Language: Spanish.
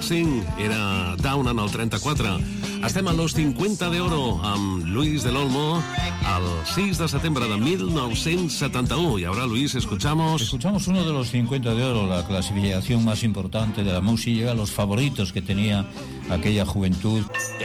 NSYNC, era Down en el 34. Estem a los 50 d'oro amb Luis del Olmo el 6 de setembre de 1971. Y ahora, Luis, escuchamos uno de los 50 de oro, la clasificación más importante de la música, los favoritos que tenía aquella juventud.